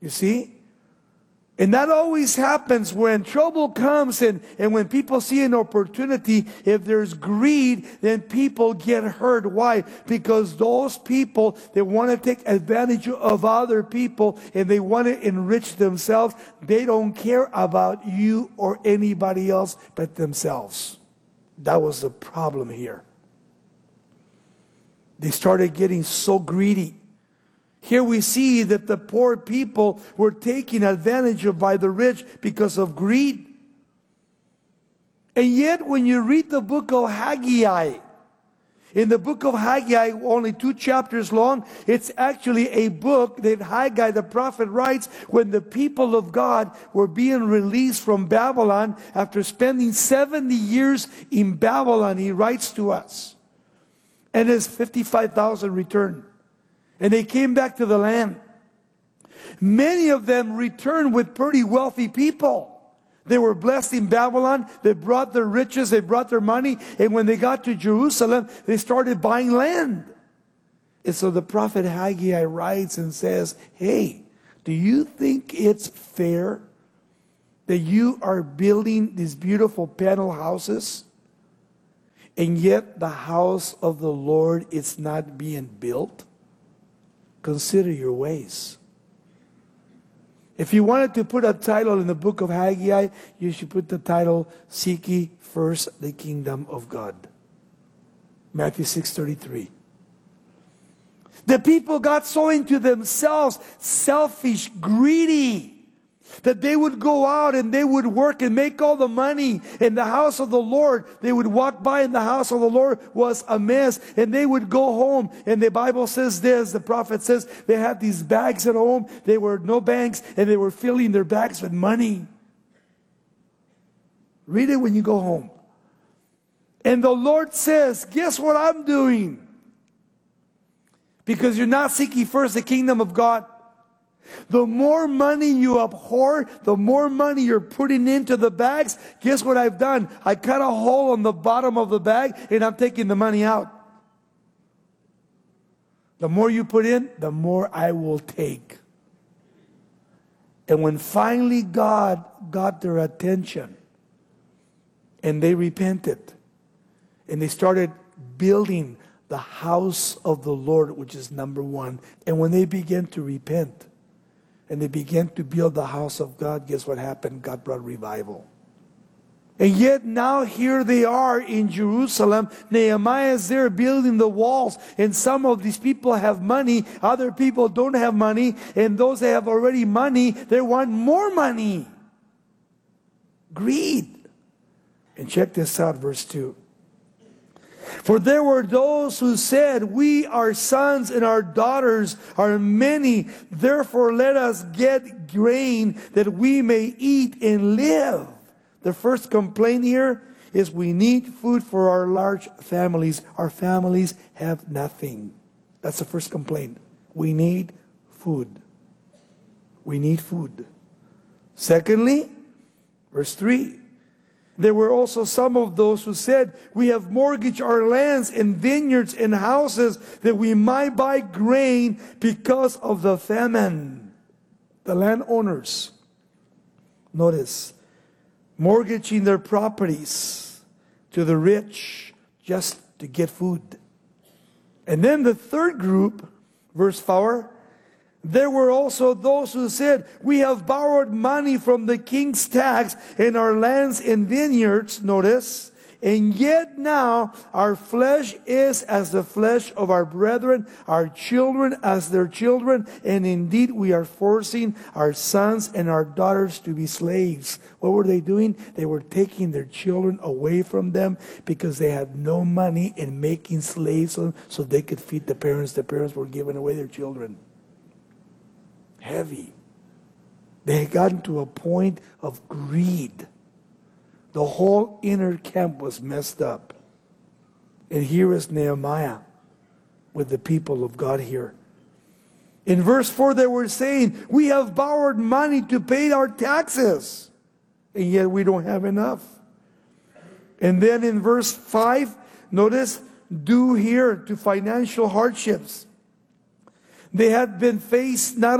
You see? And that always happens when trouble comes and when people see an opportunity. If there's greed, then people get hurt. Why? Because those people, they want to take advantage of other people and they want to enrich themselves. They don't care about you or anybody else but themselves. That was the problem here. They started getting so greedy. Here we see that the poor people were taken advantage of by the rich because of greed. And yet when you read the book of Haggai, in the book of Haggai, only 2 chapters long, it's actually a book that Haggai the prophet writes when the people of God were being released from Babylon after spending 70 years in Babylon. He writes to us. And his 55,000 returned. And they came back to the land. Many of them returned with pretty wealthy people. They were blessed in Babylon. They brought their riches. They brought their money. And when they got to Jerusalem, they started buying land. And so the prophet Haggai writes and says, hey, do you think it's fair that you are building these beautiful panel houses and yet the house of the Lord is not being built? Consider your ways. If you wanted to put a title in the book of Haggai, you should put the title, Seek Ye First the Kingdom of God. Matthew 6:33. The people got so into themselves, selfish, greedy, that they would go out and they would work and make all the money in the house of the Lord. They would walk by and the house of the Lord was a mess. And they would go home. And the Bible says this, the prophet says, they had these bags at home. They were no banks and they were filling their bags with money. Read it when you go home. And the Lord says, guess what I'm doing? Because you're not seeking first the kingdom of God. The more money you abhor, the more money you're putting into the bags. Guess what I've done? I cut a hole on the bottom of the bag and I'm taking the money out. The more you put in, the more I will take. And when finally God got their attention and they repented and they started building the house of the Lord, which is number one. And when they began to repent, and they began to build the house of God, guess what happened? God brought revival. And yet now here they are in Jerusalem. Nehemiah is there building the walls. And some of these people have money. Other people don't have money. And those that have already money, they want more money. Greed. And check this out, verse 2. For there were those who said, we, our sons and our daughters are many, therefore let us get grain that we may eat and live. The first complaint here is we need food for our large families. Our families have nothing. That's the first complaint. We need food. We need food. Secondly, verse 3. There were also some of those who said, we have mortgaged our lands and vineyards and houses that we might buy grain because of the famine. The landowners, notice, mortgaging their properties to the rich just to get food. And then the third group, verse 4, there were also those who said, we have borrowed money from the king's tax in our lands and vineyards, notice, and yet now our flesh is as the flesh of our brethren, our children as their children, and indeed we are forcing our sons and our daughters to be slaves. What were they doing? They were taking their children away from them because they had no money and making slaves so they could feed the parents. The parents were giving away their children. Heavy. They had gotten to a point of greed. The whole inner camp was messed up. And here is Nehemiah with the people of God here. In verse 4 they were saying, we have borrowed money to pay our taxes, and yet we don't have enough. And then in verse 5, notice, due here to financial hardships. They had been faced not